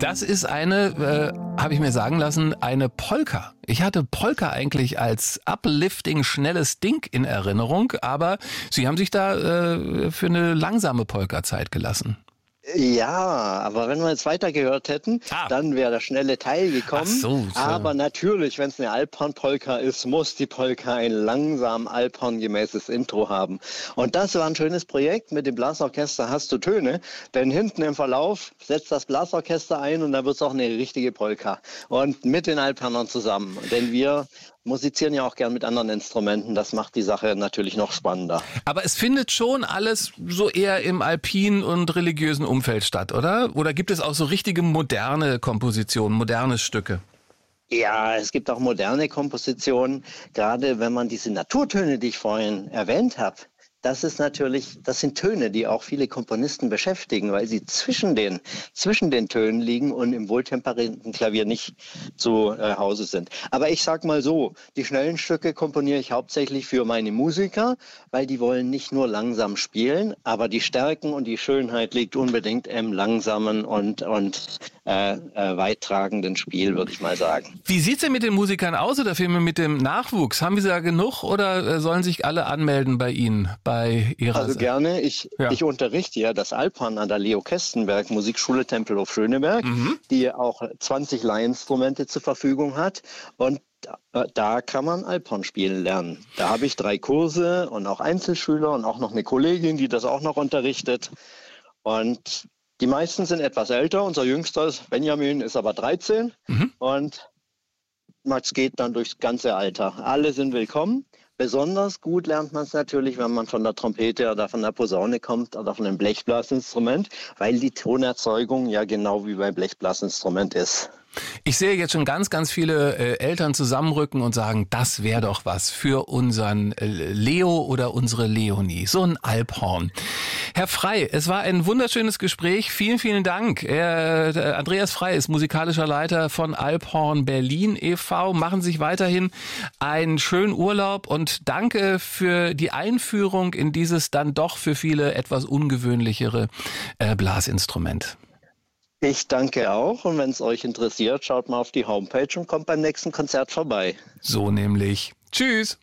Das ist eine, habe ich mir sagen lassen, eine Polka. Ich hatte Polka eigentlich als uplifting, schnelles Ding in Erinnerung, aber Sie haben sich da für eine langsame Polka Zeit gelassen. Ja, aber wenn wir jetzt weitergehört hätten, dann wäre der schnelle Teil gekommen. Ach so, aber natürlich, wenn es eine Alphorn-Polka ist, muss die Polka ein langsam Alphorn-gemäßes Intro haben. Und das war ein schönes Projekt. Mit dem Blasorchester hast du Töne, denn hinten im Verlauf setzt das Blasorchester ein und dann wird es auch eine richtige Polka. Und mit den Alphornern zusammen. Denn wir musizieren ja auch gern mit anderen Instrumenten. Das macht die Sache natürlich noch spannender. Aber es findet schon alles so eher im alpinen und religiösen Umfeld statt, oder? Oder gibt es auch so richtige moderne Kompositionen, moderne Stücke? Ja, es gibt auch moderne Kompositionen. Gerade wenn man diese Naturtöne, die ich vorhin erwähnt habe, das sind Töne, die auch viele Komponisten beschäftigen, weil sie zwischen den Tönen liegen und im wohltemperierten Klavier nicht zu Hause sind. Aber ich sag mal so, die schnellen Stücke komponiere ich hauptsächlich für meine Musiker, weil die wollen nicht nur langsam spielen, aber die Stärken und die Schönheit liegt unbedingt im langsamen und weittragenden Spiel, würde ich mal sagen. Wie sieht's denn mit den Musikern aus oder vielmehr mit dem Nachwuchs? Haben Sie da genug oder sollen sich alle anmelden bei Ihnen? Also gerne. Ich unterrichte ja das Alphorn an der Leo Kestenberg Musikschule Tempelhof Schöneberg, die auch 20 Leihinstrumente zur Verfügung hat. Und da kann man Alphorn spielen lernen. Da habe ich 3 Kurse und auch Einzelschüler und auch noch eine Kollegin, die das auch noch unterrichtet. Und die meisten sind etwas älter. Unser jüngster Benjamin ist aber 13 und es geht dann durchs ganze Alter. Alle sind willkommen. Besonders gut lernt man es natürlich, wenn man von der Trompete oder von der Posaune kommt oder von einem Blechblasinstrument, weil die Tonerzeugung ja genau wie beim Blechblasinstrument ist. Ich sehe jetzt schon ganz, ganz viele Eltern zusammenrücken und sagen, das wäre doch was für unseren Leo oder unsere Leonie. So ein Alphorn. Herr Frey, es war ein wunderschönes Gespräch. Vielen, vielen Dank. Andreas Frey ist musikalischer Leiter von Alphorn Berlin e.V. Machen Sie sich weiterhin einen schönen Urlaub und danke für die Einführung in dieses dann doch für viele etwas ungewöhnlichere Blasinstrument. Ich danke auch und wenn es euch interessiert, schaut mal auf die Homepage und kommt beim nächsten Konzert vorbei. So nämlich. Tschüss.